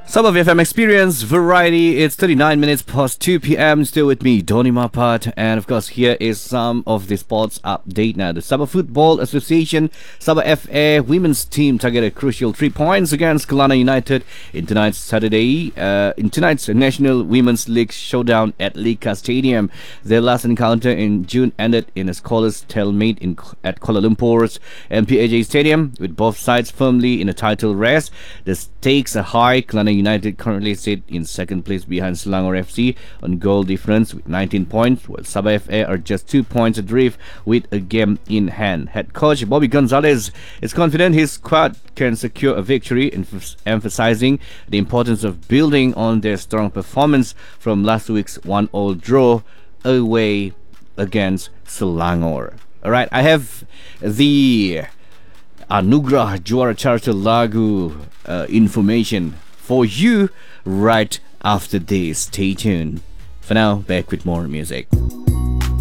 Sabah FM Experience Variety. It's 39 minutes past 2 p.m. Still with me, Donny Mapat. And of course, here is some of the sports update now. The Sabah Football Association, Sabah FA women's team targeted crucial 3 points against Kelana United in tonight's National Women's League showdown at Lika Stadium. Their last encounter in June ended in a scoreless stalemate at Kuala Lumpur's MPAJ Stadium, with both sides firmly in a title race. The stakes are high. Kelana United currently sit in second place behind Selangor FC on goal difference with 19 points, while Sabah FA are just 2 points adrift with a game in hand. Head coach Bobby Gonzalez is confident his squad can secure a victory, emphasizing the importance of building on their strong performance from last week's 1-all draw away against Selangor. Alright, I have the Anugrah Juara Charter Lagu information for you right after this. Stay tuned. For now, back with more music.